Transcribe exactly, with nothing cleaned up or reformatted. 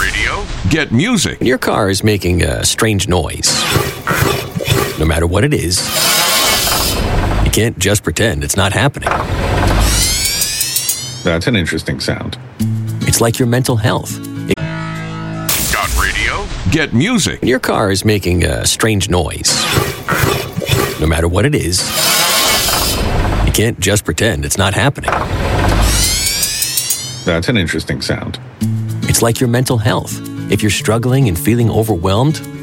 radio? Get music. When your car is making a strange noise, no matter what it is, you can't just pretend it's not happening. That's an interesting sound. It's like your mental health. It- Got radio? Get music. When your car is making a strange noise, no matter what it is, you can't just pretend it's not happening. That's an interesting sound. It's like your mental health. If you're struggling and feeling overwhelmed,